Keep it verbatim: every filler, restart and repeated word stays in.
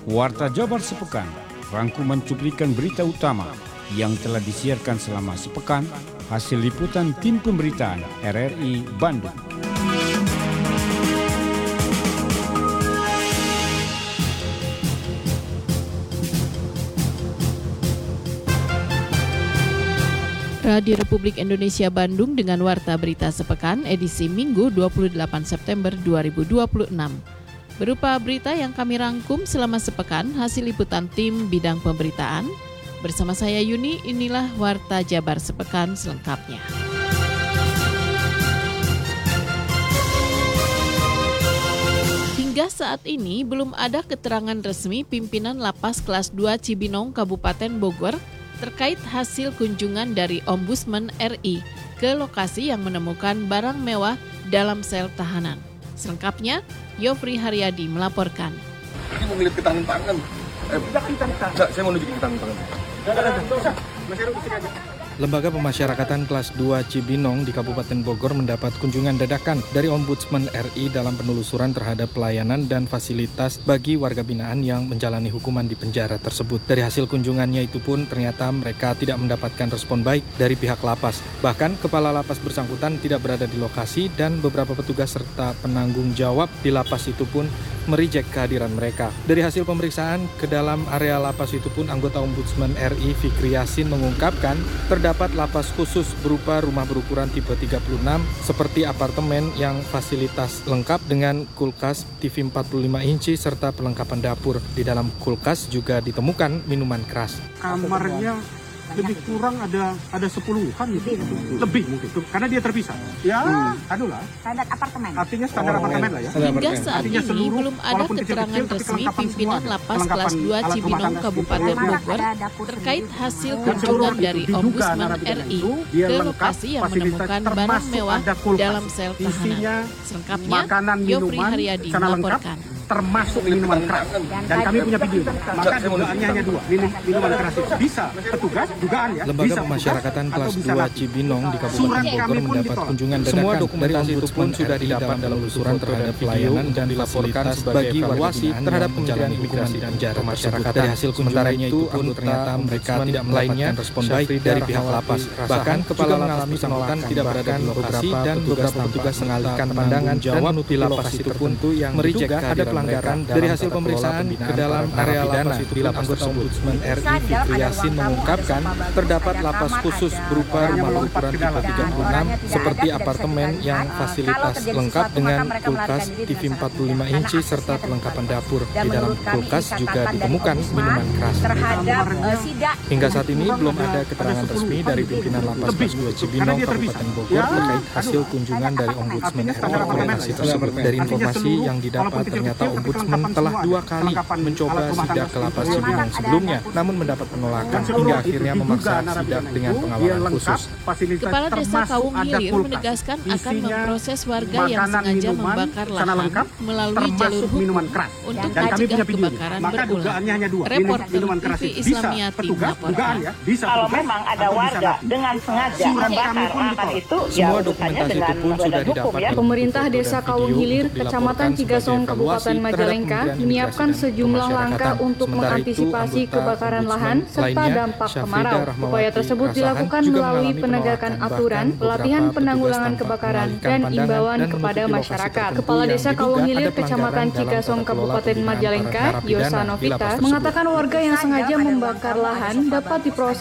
Warta Jabar Sepekan, rangkuman cuplikan berita utama yang telah disiarkan selama sepekan, hasil liputan tim pemberitaan R R I Bandung. Radio Republik Indonesia Bandung dengan Warta Berita Sepekan edisi Minggu dua puluh delapan September dua ribu dua puluh enam. Berupa berita yang kami rangkum selama sepekan hasil liputan tim bidang pemberitaan. Bersama saya Yuni, inilah Warta Jabar Sepekan selengkapnya. Hingga saat ini belum ada keterangan resmi pimpinan Lapas Kelas dua Cibinong Kabupaten Bogor terkait hasil kunjungan dari Ombudsman R I ke lokasi yang menemukan barang mewah dalam sel tahanan. Selengkapnya, Yofri Haryadi melaporkan. Ini mau ngeliat ke tangan-tangan. Eh, saya mau nunjukin ke tangan-tangan. Lembaga Pemasyarakatan Kelas dua Cibinong di Kabupaten Bogor mendapat kunjungan dadakan dari Ombudsman R I dalam penelusuran terhadap pelayanan dan fasilitas bagi warga binaan yang menjalani hukuman di penjara tersebut. Dari hasil kunjungannya itu pun ternyata mereka tidak mendapatkan respon baik dari pihak lapas. Bahkan kepala lapas bersangkutan tidak berada di lokasi dan beberapa petugas serta penanggung jawab di lapas itu pun merijek kehadiran mereka. Dari hasil pemeriksaan ke dalam area lapas itu pun anggota Ombudsman R I Fikri Yasin mengungkapkan terdapat lapas khusus berupa rumah berukuran tipe tiga puluh enam seperti apartemen yang fasilitas lengkap dengan kulkas, T V empat puluh lima inci serta perlengkapan dapur. Di dalam kulkas juga ditemukan minuman keras. Kamarnya lebih kurang ada ada sepuluhan gitu. Lebih mungkin karena dia terpisah. Ya, hmm. anu lah. Standar apartemen. Artinya standar Oh, apartemen ya. lah ya. Hingga saat Artinya ini seluruh, belum ada walaupun keterangan kecil-kecil, tapi resmi kelengkapan pimpinan semua ada. Lapas Kelengkapan Kelas dua alat rumah Cibinong tangga, Kabupaten Termasuk Bogor ada dapur terkait sendiri. hasil Dan kunjungan seluruh dari itu diduga Ombudsman narapidana R I itu dia ke lengkap lokasi yang fasilitas, menemukan barang termasuk mewah ada kulkas. dalam sel Isinya tahanan. Selengkapnya, makanan, Yofri minuman, Haryadi sana lengkap, melaporkan. termasuk minuman keras. Dan kami punya video. Maka dugaannya hanya dua, minum, minuman keras itu. Bisa petugas, dugaan ya. Lembaga bisa Pemasyarakatan petugas, Kelas atau bisa dua napi. Cibinong di Surat Kabupaten kami Bogor pun mendapat ditolak. kunjungan dadakan. Semua dokumentasi itu pun sudah didapat dalam penelusuran terhadap pelayanan dan fasilitas bagi evaluasi terhadap Kementerian Imigrasi dan Penjara Masyarakat. Dari hasil kunjungannya itu pun ternyata mereka tidak mendapatkan respon baik dari pihak lapas. Bahkan kepala lapas bersangkutan tidak berada di lokasi dan beberapa petugas mengalihkan pandangan dan menutupi lapas itu pun yang merijek ada pelanggaran. Dari hasil pemeriksaan ke dalam area lapas itu pun anggota Ombudsman R I Fikri Yasin mengungkapkan terdapat lapas khusus berupa rumah berukuran tipe tiga puluh enam seperti apartemen yang fasilitas lengkap dengan kulkas, T V empat puluh lima inci serta perlengkapan dapur. Di dalam kulkas juga ditemukan minuman keras. Terhadap uh, sidak. Hingga saat ini belum ada keterangan resmi dari pimpinan Lapas Kelas dua Cibinong Kabupaten Bogor terkait hasil kunjungan dari Ombudsman R I ke lokasi tersebut. Dari informasi yang didapat ternyata Ombudsman telah dua kali mencoba sidak ke Lapas Cibinong sebelumnya, namun mendapat penolakan hingga akhirnya memaksa sidak dengan pengawalan khusus. Kepala Desa Kawung Hilir menegaskan akan memproses warga yang sengaja membakar lahan melalui jalur hukum untuk mencegah kebakaran berulang. Reporter T V Islamiyati melaporkan. Kalau memang ada warga dengan sengaja membakar lahan itu, ya Semua urusannya dokumentasi itu dengan pun sudah badan hukum didapat ya. dalam Pemerintah foto Desa dan Kawung video Hilir, untuk Kecamatan dilaporkan Cigasong, sebagai Kabupaten evaluasi Majalengka, terhadap menyiapkan Kementerian sejumlah Imigrasi dan langkah Pemasyarakatan. untuk Sementara itu, mengantisipasi anggota kebakaran lahan Ombudsman serta lainnya, dampak Syafrida kemarau. Rahmawati Upaya tersebut Rasahan dilakukan juga melalui mengalami penegakan penolakan. aturan, Bahkan pelatihan beberapa penanggulangan petugas kebakaran, tampak dan mengalihkan imbauan pandangan kepada dan menutupi masyarakat. lokasi Kepala tertentu Desa yang Kawung diduga Hilir, ada pelanggaran Kecamatan dalam Cigasong, tata kelola Kabupaten pembinaan para Majalengka, narapidana Yosa di Novita, lapas tersebut. mengatakan warga yang sengaja membakar lahan dapat diproses